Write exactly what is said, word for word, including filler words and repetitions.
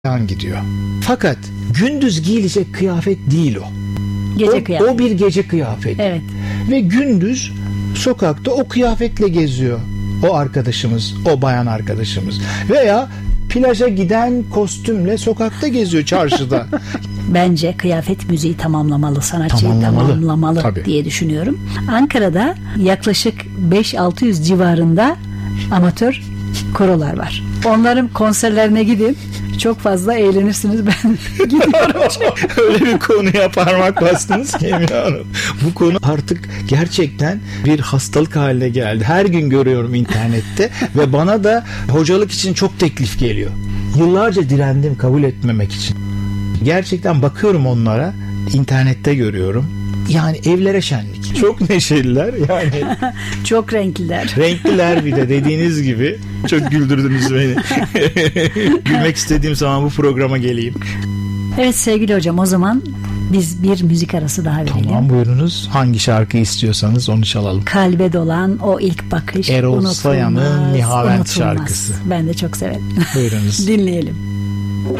gidiyor. Fakat gündüz giyilecek kıyafet değil o. Gece o, kıyafeti. o bir gece kıyafeti. Evet. Ve gündüz sokakta o kıyafetle geziyor o arkadaşımız, o bayan arkadaşımız. Veya plaja giden kostümle sokakta geziyor çarşıda. Bence kıyafet müziği tamamlamalı, sanatçıyı Tamamlamalı. tamamlamalı Tabii. diye düşünüyorum. Ankara'da yaklaşık beş altı yüz civarında amatör korolar var. Onların konserlerine gidin. Çok fazla eğlenirsiniz. Ben gidiyorum. Öyle bir konuya parmak bastınız ki Emine Hanım. Bu konu artık gerçekten bir hastalık haline geldi. Her gün görüyorum internette ve bana da hocalık için çok teklif geliyor. Yıllarca direndim kabul etmemek için. Gerçekten bakıyorum onlara, internette görüyorum. Yani evlere şenlik. Çok neşeliler yani. Çok renkliler. Renkliler bir de dediğiniz gibi. Çok güldürdünüz beni. Gülmek istediğim zaman bu programa geleyim. Evet sevgili hocam, o zaman biz bir müzik arası daha verelim. Tamam, buyurunuz. Hangi şarkı istiyorsanız onu çalalım. Kalbe dolan o ilk bakış Erol unutulmaz, Sayan'ın Nihavent unutulmaz. şarkısı. Ben de çok severim. Buyurunuz. Dinleyelim.